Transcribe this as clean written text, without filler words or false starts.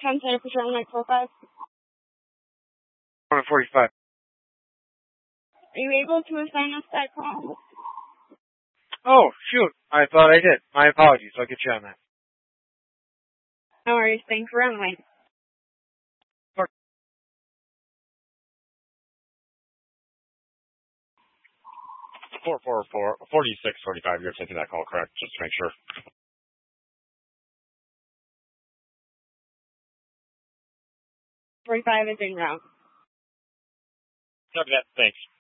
10 Center for Sherman Light 45. 145. Are you able to assign us that call? Oh, shoot. I thought I did. My apologies. I'll get you on that. No worries. Thanks for running. 4645. You're taking that call, correct? Just to make sure. 45 is en route. Copy that. Thanks.